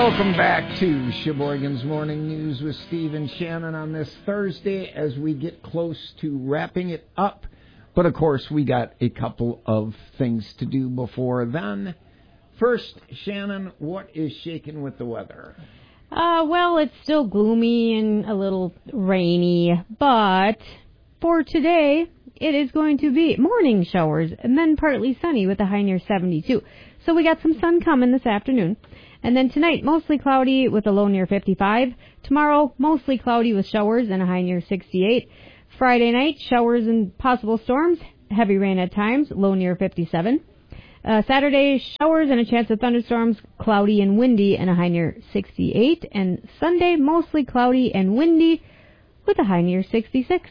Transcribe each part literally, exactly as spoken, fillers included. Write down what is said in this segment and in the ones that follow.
Welcome back to Sheboygan's Morning News with Steve and Shannon on this Thursday as we get close to wrapping it up. But, of course, we got a couple of things to do before then. First, Shannon, what is shaking with the weather? Uh, well, it's still gloomy and a little rainy, but for today, it is going to be morning showers and then partly sunny with a high near seventy-two. So we got some sun coming this afternoon. And then tonight, mostly cloudy with a low near fifty-five. Tomorrow, mostly cloudy with showers and a high near sixty-eight. Friday night, showers and possible storms, heavy rain at times, low near fifty-seven. Uh, Saturday, showers and a chance of thunderstorms, cloudy and windy and a high near sixty-eight. And Sunday, mostly cloudy and windy with a high near sixty-six.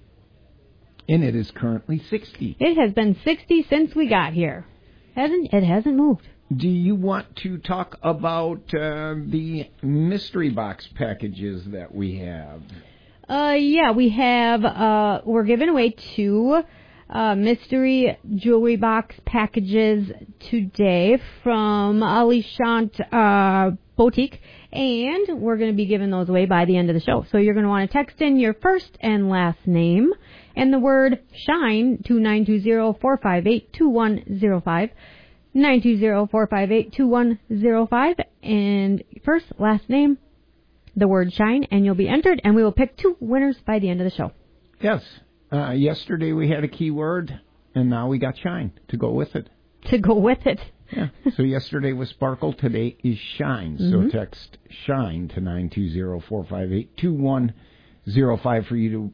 And it is currently sixty. It has been sixty since we got here. Hasn't it hasn't moved. Do you want to talk about uh, the mystery box packages that we have? Uh, yeah, we have, uh, we're giving away two uh, mystery jewelry box packages today from Alishant uh, Boutique, and we're going to be giving those away by the end of the show. So you're going to want to text in your first and last name and the word SHINE to nine two zero, four five eight, two one zero five. nine two zero, four five eight, two one zero five, and first, last name, the word SHINE, and you'll be entered, and we will pick two winners by the end of the show. Yes. Uh, yesterday we had a keyword, and now we got SHINE to go with it. To go with it. Yeah. So yesterday was Sparkle, today is SHINE. Mm-hmm. So text SHINE to nine two zero, four five eight, two one zero five for you to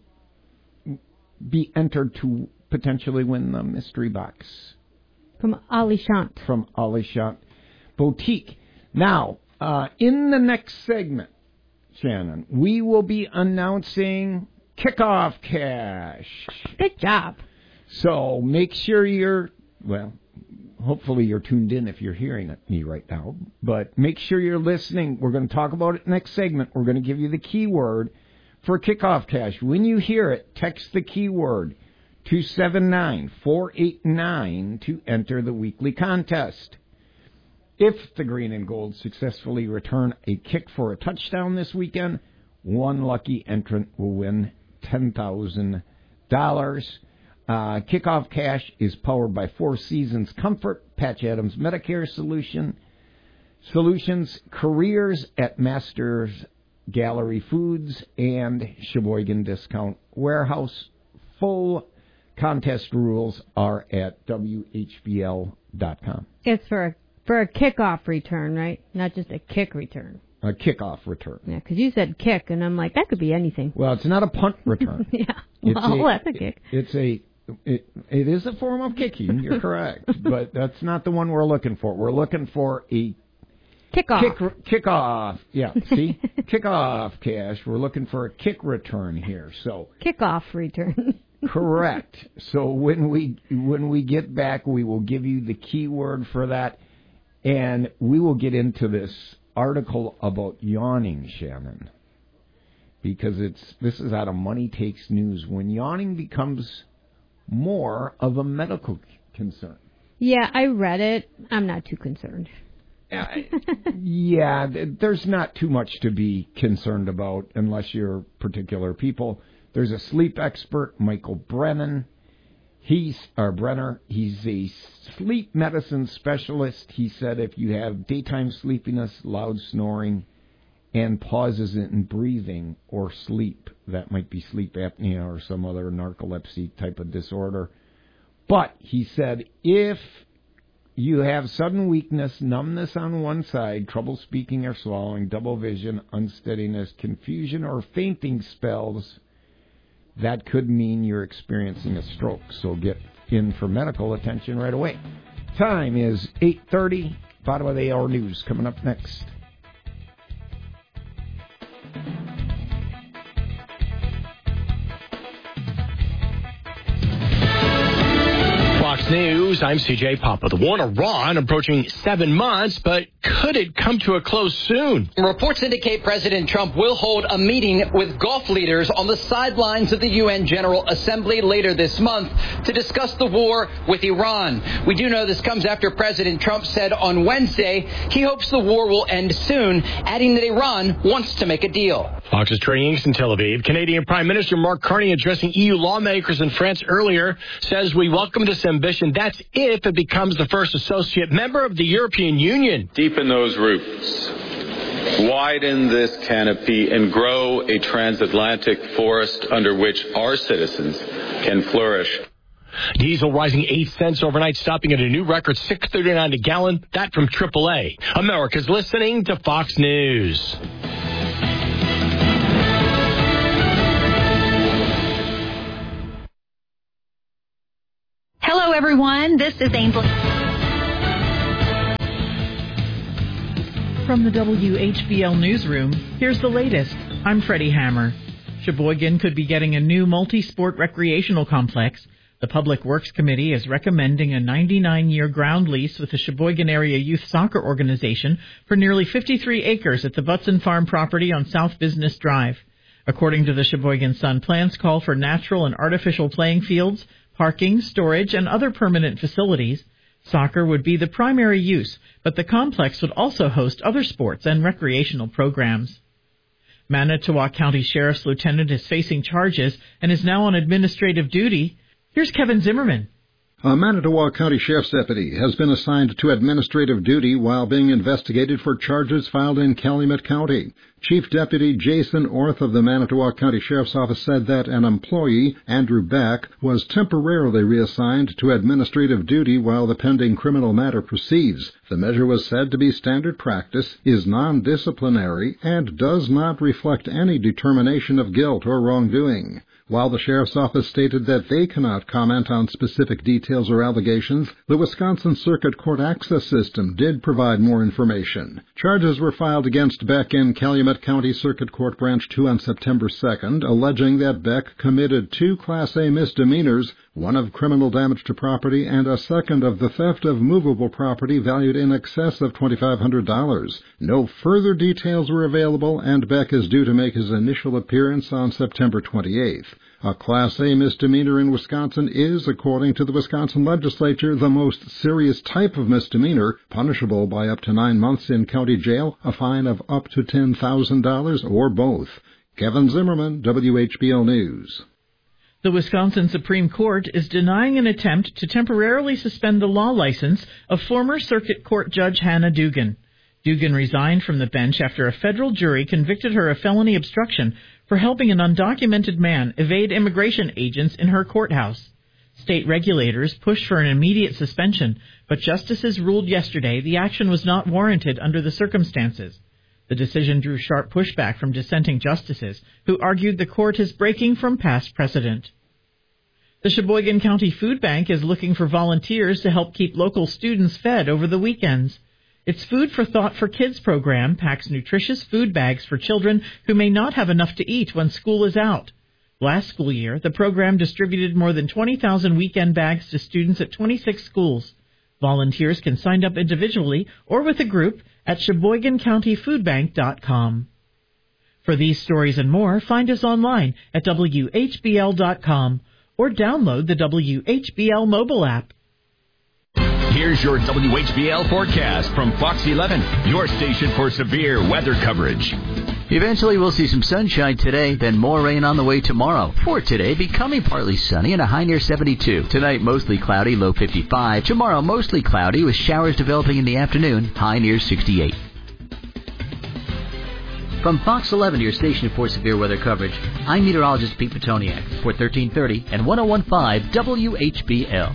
be entered to potentially win the mystery box. From Alishant. From Alishant Boutique. Now, uh, in the next segment, Shannon, we will be announcing Kickoff Cash. Good job. So make sure you're, well, hopefully you're tuned in if you're hearing it, me right now, but make sure you're listening. We're going to talk about it next segment. We're going to give you the keyword for Kickoff Cash. When you hear it, text the keyword two seven nine, four eight nine to enter the weekly contest. If the Green and Gold successfully return a kick for a touchdown this weekend, one lucky entrant will win ten thousand dollars. Uh, Kickoff Cash is powered by Four Seasons Comfort, Patch Adams Medicare Solution, Solutions, Careers at Masters Gallery Foods, and Sheboygan Discount Warehouse. Full contest rules are at W H B L dot com. It's for a, for a kickoff return, right? Not just a kick return. A kickoff return. Yeah, because you said kick, and I'm like, that could be anything. Well, it's not a punt return. Yeah, well, a, that's a kick. It's a, it, it is a form of kicking, you're correct, but that's not the one we're looking for. We're looking for a kickoff. Kick, kickoff, yeah, see? Kickoff cash. We're looking for a kick return here, so. Kickoff return. Correct. So when we when we get back, we will give you the keyword for that, and we will get into this article about yawning, Shannon, because it's this is out of Money Takes News. When yawning becomes more of a medical concern. Yeah, I read it. I'm not too concerned. Uh, yeah, there's not too much to be concerned about unless you're particular people. There's a sleep expert, Michael Brennan. He's or Brenner. He's a sleep medicine specialist. He said if you have daytime sleepiness, loud snoring, and pauses in breathing or sleep, that might be sleep apnea or some other narcolepsy type of disorder. But he said if you have sudden weakness, numbness on one side, trouble speaking or swallowing, double vision, unsteadiness, confusion, or fainting spells, that could mean you're experiencing a stroke. So get in for medical attention right away. Time is eight thirty. Bottom of the hour news coming up next. Fox News, I'm C J Papa. The war in Iran approaching seven months, but could could it come to a close soon? Reports indicate President Trump will hold a meeting with Gulf leaders on the sidelines of the U N General Assembly later this month to discuss the war with Iran. We do know this comes after President Trump said on Wednesday he hopes the war will end soon, adding that Iran wants to make a deal. Fox's Trey Inks in Tel Aviv. Canadian Prime Minister Mark Carney addressing E U lawmakers in France earlier says we welcome this ambition. That's if it becomes the first associate member of the European Union. Deepen those roots, widen this canopy, and grow a transatlantic forest under which our citizens can flourish. Diesel rising eight cents overnight, stopping at a new record six thirty-nine a gallon. That from triple A. America's listening to Fox News. Hello, everyone. This is Angel. From the W H B L newsroom, here's the latest. I'm Freddie Hammer. Sheboygan could be getting a new multi-sport recreational complex. The Public Works Committee is recommending a ninety-nine year ground lease with the Sheboygan Area Youth Soccer Organization for nearly fifty-three acres at the Butson Farm property on South Business Drive. According to the Sheboygan Sun, plans call for natural and artificial playing fields, parking, storage, and other permanent facilities. Soccer would be the primary use, but the complex would also host other sports and recreational programs. Manitowoc County Sheriff's Lieutenant is facing charges and is now on administrative duty. Here's Kevin Zimmerman. A Manitowoc County Sheriff's deputy has been assigned to administrative duty while being investigated for charges filed in Calumet County. Chief Deputy Jason Orth of the Manitowoc County Sheriff's Office said that an employee, Andrew Beck, was temporarily reassigned to administrative duty while the pending criminal matter proceeds. The measure was said to be standard practice, is non-disciplinary, and does not reflect any determination of guilt or wrongdoing. While the Sheriff's Office stated that they cannot comment on specific details or allegations, the Wisconsin Circuit Court Access System did provide more information. Charges were filed against Beck in Calumet County Circuit Court Branch two on September second, alleging that Beck committed two Class A misdemeanors, one of criminal damage to property and a second of the theft of movable property valued in excess of twenty-five hundred dollars. No further details were available, and Beck is due to make his initial appearance on September twenty-eighth. A Class A misdemeanor in Wisconsin is, according to the Wisconsin legislature, the most serious type of misdemeanor, punishable by up to nine months in county jail, a fine of up to ten thousand dollars, or both. Kevin Zimmerman, W H B L News. The Wisconsin Supreme Court is denying an attempt to temporarily suspend the law license of former Circuit Court Judge Hannah Dugan. Dugan resigned from the bench after a federal jury convicted her of felony obstruction for helping an undocumented man evade immigration agents in her courthouse. State regulators pushed for an immediate suspension, but justices ruled yesterday the action was not warranted under the circumstances. The decision drew sharp pushback from dissenting justices, who argued the court is breaking from past precedent. The Sheboygan County Food Bank is looking for volunteers to help keep local students fed over the weekends. Its Food for Thought for Kids program packs nutritious food bags for children who may not have enough to eat when school is out. Last school year, the program distributed more than twenty thousand weekend bags to students at twenty-six schools. Volunteers can sign up individually or with a group at sheboygan county food bank dot com. For these stories and more, find us online at w h b l dot com or download the W H B L mobile app. Here's your W H B L forecast from Fox eleven, your station for severe weather coverage. Eventually, we'll see some sunshine today, then more rain on the way tomorrow. For today, becoming partly sunny and a high near seventy-two. Tonight, mostly cloudy, low fifty-five. Tomorrow, mostly cloudy with showers developing in the afternoon, high near sixty-eight. From Fox eleven, your station for severe weather coverage, I'm meteorologist Pete Petoniak for thirteen thirty and one oh one point five W H B L.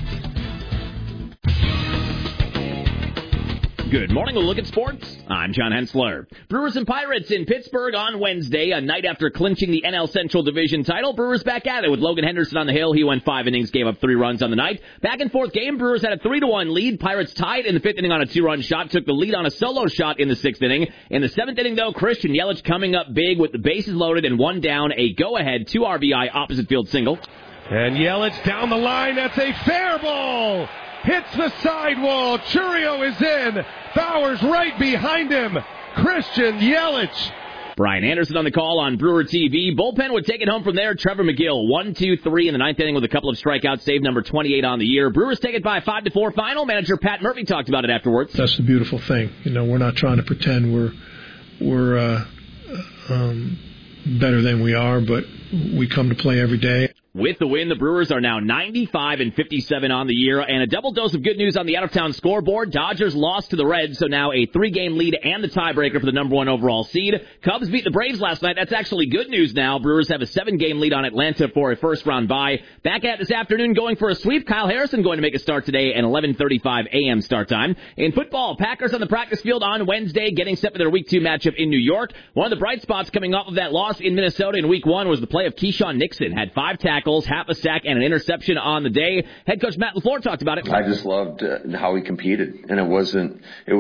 Good morning. We'll look at sports. I'm John Hensler. Brewers and Pirates in Pittsburgh on Wednesday, a night after clinching the N L Central Division title. Brewers back at it with Logan Henderson on the hill. He went five innings, gave up three runs on the night. Back and forth game. Brewers had a three to one lead. Pirates tied in the fifth inning on a two-run shot. Took the lead on a solo shot in the sixth inning. In the seventh inning, though, Christian Yelich coming up big with the bases loaded and one down. A go-ahead two R B I opposite field single. And Yelich down the line. That's a fair ball. Hits the sidewall. Churio is in. Bowers right behind him. Christian Yelich. Brian Anderson on the call on Brewer T V. Bullpen would take it home from there. Trevor McGill, one two three in the ninth inning with a couple of strikeouts, save number twenty-eight on the year. Brewers take it by five to four final. Manager Pat Murphy talked about it afterwards. That's the beautiful thing. You know, we're not trying to pretend we're we're uh, um, better than we are, but we come to play every day. With the win, the Brewers are now ninety-five and fifty-seven on the year, and a double dose of good news on the out-of-town scoreboard. Dodgers lost to the Reds, so now a three-game lead and the tiebreaker for the number one overall seed. Cubs beat the Braves last night. That's actually good news now. Brewers have a seven-game lead on Atlanta for a first-round bye. Back at this afternoon, going for a sweep. Kyle Harrison going to make a start today at eleven thirty-five a.m. start time. In football, Packers on the practice field on Wednesday, getting set for their Week two matchup in New York. One of the bright spots coming off of that loss in Minnesota in Week one was the play of Keyshawn Nixon. Had five tackles, half a sack, and an interception on the day. Head coach Matt LaFleur talked about it. I just loved uh, how he competed, and it wasn't it